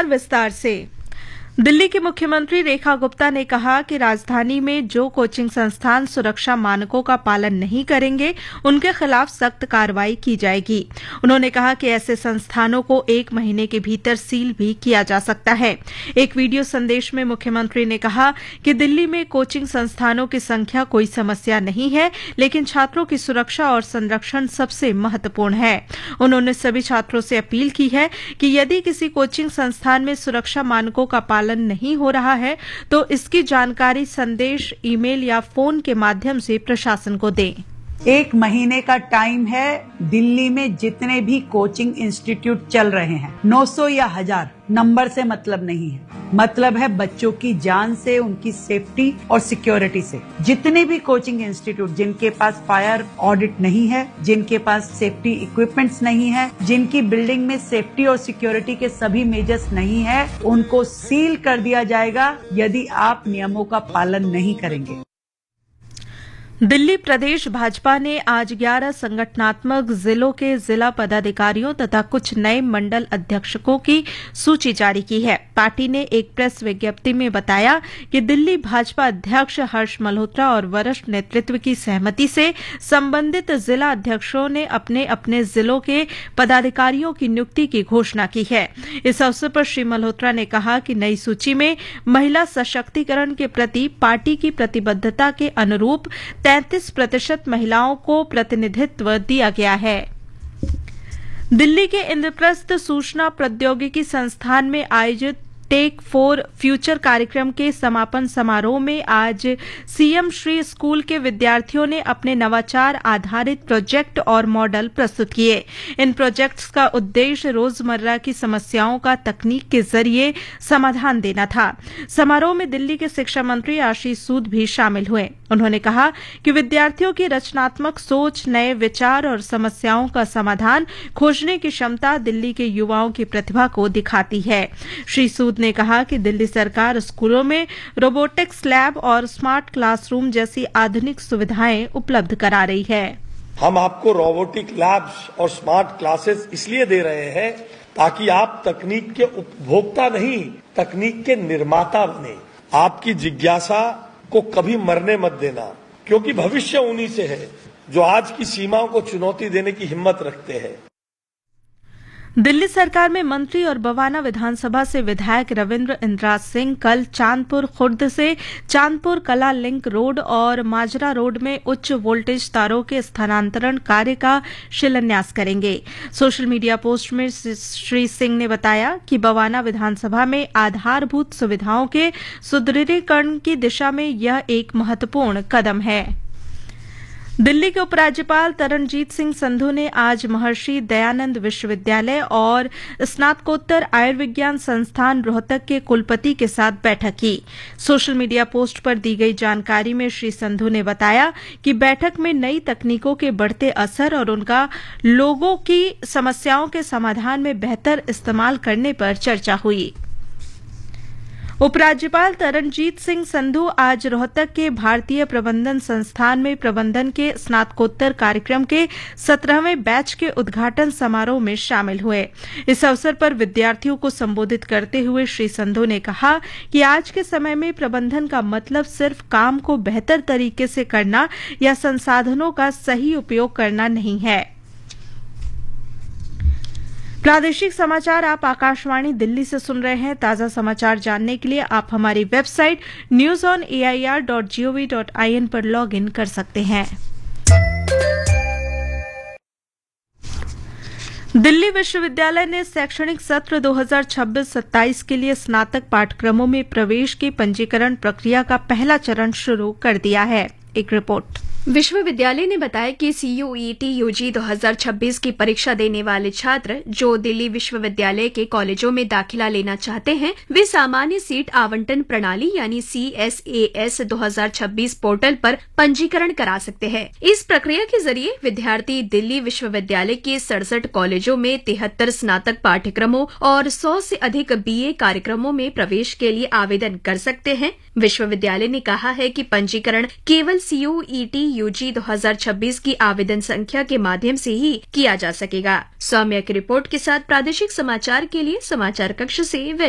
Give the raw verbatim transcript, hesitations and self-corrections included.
समाचार विस्तार से। दिल्ली की मुख्यमंत्री रेखा गुप्ता ने कहा कि राजधानी में जो कोचिंग संस्थान सुरक्षा मानकों का पालन नहीं करेंगे उनके खिलाफ सख्त कार्रवाई की जाएगी। उन्होंने कहा कि ऐसे संस्थानों को एक महीने के भीतर सील भी किया जा सकता है। एक वीडियो संदेश में मुख्यमंत्री ने कहा कि दिल्ली में कोचिंग संस्थानों की संख्या कोई समस्या नहीं है, लेकिन छात्रों की सुरक्षा और संरक्षण सबसे महत्वपूर्ण है। उन्होंने सभी छात्रों से अपील की है कि यदि किसी कोचिंग संस्थान में सुरक्षा मानकों का पालन नहीं हो रहा है तो इसकी जानकारी संदेश, ईमेल या फोन के माध्यम से प्रशासन को दें। एक महीने का टाइम है। दिल्ली में जितने भी कोचिंग इंस्टीट्यूट चल रहे हैं, नौ सौ या हजार, नंबर से मतलब नहीं है, मतलब है बच्चों की जान से, उनकी सेफ्टी और सिक्योरिटी से। जितने भी कोचिंग इंस्टीट्यूट जिनके पास फायर ऑडिट नहीं है, जिनके पास सेफ्टी इक्विपमेंट्स नहीं है, जिनकी बिल्डिंग में सेफ्टी और सिक्योरिटी के सभी मेजर्स नहीं है, उनको सील कर दिया जाएगा यदि आप नियमों का पालन नहीं करेंगे। दिल्ली प्रदेश भाजपा ने आज ग्यारह संगठनात्मक जिलों के जिला पदाधिकारियों तथा कुछ नए मंडल अध्यक्षकों की सूची जारी की है। पार्टी ने एक प्रेस विज्ञप्ति में बताया कि दिल्ली भाजपा अध्यक्ष हर्ष मल्होत्रा और वरिष्ठ नेतृत्व की सहमति से संबंधित जिला अध्यक्षों ने अपने अपने जिलों के पदाधिकारियों की नियुक्ति की घोषणा की है। इस अवसर पर श्री मल्होत्रा ने कहा कि नई सूची में महिला सशक्तिकरण के प्रति पार्टी की प्रतिबद्धता के अनुरूप तैंतीस प्रतिशत महिलाओं को प्रतिनिधित्व दिया गया है। दिल्ली के इंद्रप्रस्थ सूचना प्रौद्योगिकी संस्थान में आयोजित टेक फॉर फ्यूचर कार्यक्रम के समापन समारोह में आज सीएम श्री स्कूल के विद्यार्थियों ने अपने नवाचार आधारित प्रोजेक्ट और मॉडल प्रस्तुत किए। इन प्रोजेक्ट्स का उद्देश्य रोजमर्रा की समस्याओं का तकनीक के जरिए समाधान देना था। समारोह में दिल्ली के शिक्षा मंत्री आशीष सूद भी शामिल हुए। उन्होंने कहा कि विद्यार्थियों की रचनात्मक सोच, नए विचार और समस्याओं का समाधान खोजने की क्षमता दिल्ली के युवाओं की प्रतिभा को दिखाती है। श्री सूद ने कहा कि दिल्ली सरकार स्कूलों में रोबोटिक्स लैब और स्मार्ट क्लासरूम जैसी आधुनिक सुविधाएं उपलब्ध करा रही है। हम आपको रोबोटिक लैब्स और स्मार्ट क्लासेस इसलिए दे रहे हैं ताकि आप तकनीक के उपभोक्ता नहीं, तकनीक के निर्माता बने। आपकी जिज्ञासा को कभी मरने मत देना, क्योंकि भविष्य उन्हीं से है जो आज की सीमाओं को चुनौती देने की हिम्मत रखते हैं। दिल्ली सरकार में मंत्री और बवाना विधानसभा से विधायक रविन्द्र इंद्राज सिंह कल चांदपुर खुर्द से चांदपुर कला लिंक रोड और माजरा रोड में उच्च वोल्टेज तारों के स्थानांतरण कार्य का शिलान्यास करेंगे। सोशल मीडिया पोस्ट में श्री सिंह ने बताया कि बवाना विधानसभा में आधारभूत सुविधाओं के सुदृढ़ीकरण की दिशा में यह एक महत्वपूर्ण कदम है। दिल्ली के उपराज्यपाल तरनजीत सिंह संधू ने आज महर्षि दयानंद विश्वविद्यालय और स्नातकोत्तर आयुर्विज्ञान संस्थान रोहतक के कुलपति के साथ बैठक की। सोशल मीडिया पोस्ट पर दी गई जानकारी में श्री संधू ने बताया कि बैठक में नई तकनीकों के बढ़ते असर और उनका लोगों की समस्याओं के समाधान में बेहतर इस्तेमाल करने पर चर्चा हुई। उपराज्यपाल तरनजीत सिंह संधू आज रोहतक के भारतीय प्रबंधन संस्थान में प्रबंधन के स्नातकोत्तर कार्यक्रम के सत्रहवें बैच के उद्घाटन समारोह में शामिल हुए। इस अवसर पर विद्यार्थियों को संबोधित करते हुए श्री संधू ने कहा कि आज के समय में प्रबंधन का मतलब सिर्फ काम को बेहतर तरीके से करना या संसाधनों का सही उपयोग करना नहीं है। प्रादेशिक समाचार आप आकाशवाणी दिल्ली से सुन रहे हैं। ताजा समाचार जानने के लिए आप हमारी website news on A I R dot G O V dot I N पर लॉग इन कर सकते हैं। दिल्ली विश्वविद्यालय ने शैक्षणिक सत्र दो हज़ार छब्बीस सत्ताईस के लिए स्नातक पाठ्यक्रमों में प्रवेश की पंजीकरण प्रक्रिया का पहला चरण शुरू कर दिया है। एक रिपोर्ट। विश्वविद्यालय ने बताया कि सी यू ई टी यू जी दो हज़ार छब्बीस की परीक्षा देने वाले छात्र जो दिल्ली विश्वविद्यालय के कॉलेजों में दाखिला लेना चाहते हैं, वे सामान्य सीट आवंटन प्रणाली यानी सी एस ए एस दो हज़ार छब्बीस पोर्टल पर पंजीकरण करा सकते हैं। इस प्रक्रिया के जरिए विद्यार्थी दिल्ली विश्वविद्यालय के सड़सठ कॉलेजों में तिहत्तर स्नातक पाठ्यक्रमों और सौ से अधिक बी ए कार्यक्रमों में प्रवेश के लिए आवेदन कर सकते हैं। विश्वविद्यालय ने कहा है कि पंजीकरण केवल सी यू ई टी यू जी दो हज़ार छब्बीस की आवेदन संख्या के माध्यम से ही किया जा सकेगा। सौम्या की रिपोर्ट के साथ प्रादेशिक समाचार के लिए समाचार कक्ष से